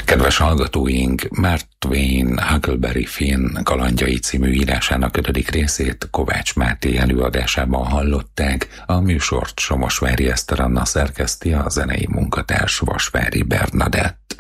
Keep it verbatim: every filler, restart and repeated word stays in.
Kedves hallgatóink, Mark Twain Huckleberry Finn kalandjai című írásának ötödik részét Kovács Máté előadásában hallották. A műsort Somosvári Eszter Anna szerkeszti, a zenei munkatárs Vasvári Bernadett.